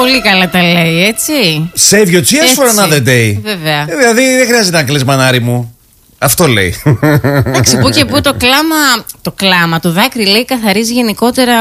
Πολύ καλά τα λέει, έτσι. Save your tears for another day. Βέβαια. Δηλαδή δεν χρειάζεται να κλαις, μανάρι μου. Αυτό λέει. Εντάξει, που και που το δάκρυ λέει καθαρίζει γενικότερα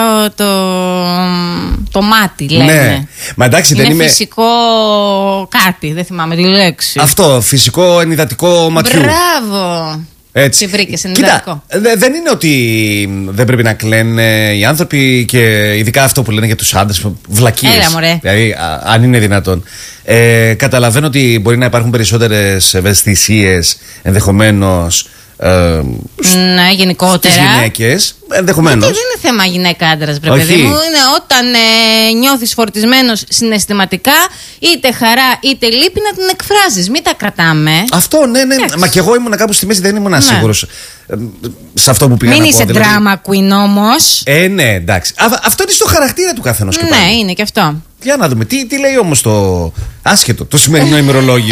το μάτι, λένε. Ναι. Μα εντάξει, είναι δεν είμαι... φυσικό κάτι, δεν θυμάμαι τη λέξη. Αυτό, φυσικό ενυδατικό ματιού. Μπράβο. Έτσι. Τι βρήκες, ενυδατικό. Κοίτα, δεν είναι ότι δεν πρέπει να κλαίνε οι άνθρωποι και ειδικά αυτό που λένε για τους άντρες, βλακίες. Έλα, μωρέ. Δηλαδή, αν είναι δυνατόν. Καταλαβαίνω ότι μπορεί να υπάρχουν περισσότερες ευαισθησίες ενδεχομένως ναι, γενικότερα. στις γυναίκες. Ενδεχομένως. Γιατί δεν είναι θέμα γυναίκα-άντρας, βρε παιδί μου. Είναι όταν νιώθεις φορτισμένος συναισθηματικά, είτε χαρά είτε λύπη, να την εκφράζεις. Μην τα κρατάμε. Αυτό, ναι. Μα και εγώ ήμουν κάπου στη μέση, δεν ήμουν σίγουρος σε αυτό που πήγα Μην να πω. είσαι δηλαδή... drama queen όμως. Ναι, εντάξει. Αυτό είναι στο χαρακτήρα του καθενός και πάλι. Ναι, είναι και αυτό. Για να δούμε. Τι λέει όμως το άσχετο, το σημερινό ημερολόγιο.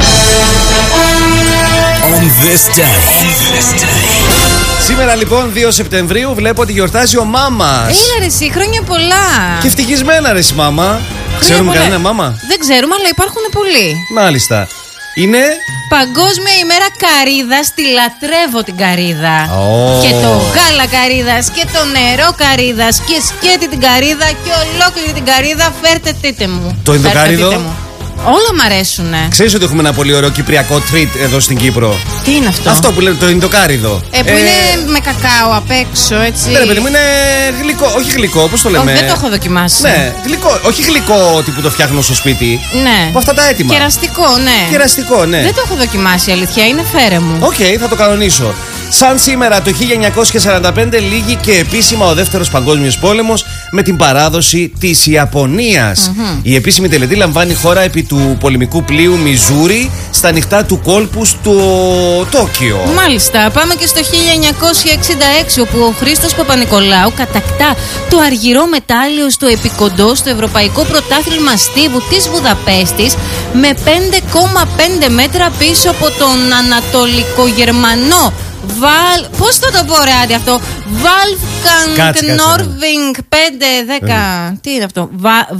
On this day. Σήμερα λοιπόν 2 Σεπτεμβρίου βλέπω ότι γιορτάζει ο Μάμας. Έλα ρε εσύ, χρόνια πολλά. Και ευτυχισμένα ρε εσύ Μάμα. Ξέρουμε κανένα Μάμα? Δεν ξέρουμε, αλλά υπάρχουν πολλοί. Μάλιστα. Είναι Παγκόσμια ημέρα καρύδας. Τη λατρεύω την καρύδα. Και το γάλα καρύδας και το νερό καρύδας και σκέτη την καρύδα και ολόκληρη την καρύδα. Φέρτε τίτε μου. Το Ινδοκάρυδο. Όλα μ' αρέσουνε. Ξέρεις ότι έχουμε ένα πολύ ωραίο κυπριακό treat εδώ στην Κύπρο? Τι είναι αυτό? Αυτό που λένε το Ινδοκάρυδο. Που είναι με κακάο απ' έξω, έτσι. Ναι, παιδί μου, είναι γλυκό. Όχι γλυκό, πώς το λέμε? Δεν το έχω δοκιμάσει. Ναι, γλυκό. Όχι γλυκό ότι που το φτιάχνω στο σπίτι. Ναι. Από αυτά τα έτοιμα. Κεραστικό, ναι. Κεραστικό, ναι. Δεν το έχω δοκιμάσει, αλήθεια. Είναι φέρε μου. Οκ, θα το κανονίσω. Σαν σήμερα το 1945 λήγει και επίσημα ο Δεύτερος Παγκόσμιος Πόλεμος με την παράδοση της Ιαπωνίας. Η επίσημη τελετή λαμβάνει χώρα επί του πολεμικού πλοίου Μιζούρι στα ανοιχτά του κόλπου στο Τόκιο. Μάλιστα, πάμε και στο 1966, όπου ο Χρήστος Παπανικολάου κατακτά το αργυρό μετάλλιο στο επικοντό στο Ευρωπαϊκό Πρωτάθλημα Στίβου της Βουδαπέστης με 5,5 μέτρα πίσω από τον Ανατολικογερμανό πώς θα το πω ρε άντι αυτό? Wolfgang Norving 5-10. Τι είναι αυτό?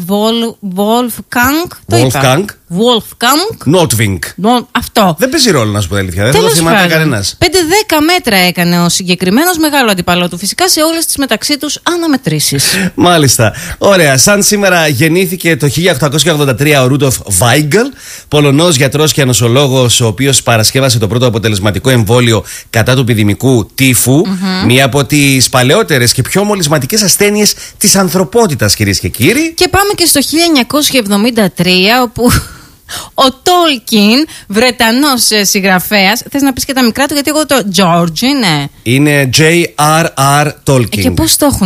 Wolfgang. Το είπα. Wolfgang Nordving. Αυτό. Δεν παίζει ρόλο να σου πω αλήθεια. Δεν το θυμάται κανένας. 5-10 μέτρα έκανε ο συγκεκριμένος, μεγάλο αντιπαλό του φυσικά σε όλες τις μεταξύ τους αναμετρήσεις. Μάλιστα. Ωραία. Σαν σήμερα γεννήθηκε το 1883 ο Ρούντοφ Βάιγκελ, Πολωνός γιατρός και νοσολόγος, ο οποίος παρασκεύασε το πρώτο αποτελεσματικό εμβόλιο κατά του επιδημικού τύφου. Μία από τις παλαιότερες και πιο μολυσματικές ασθένειες της ανθρωπότητας, κυρίες και κύριοι. Και πάμε και στο 1973, όπου ο Τόλκιν, Βρετανός συγγραφέας. Θες να πεις και τα μικρά του, γιατί εγώ το George είναι. Είναι J.R.R. Tolkien. Και πώς το έχουν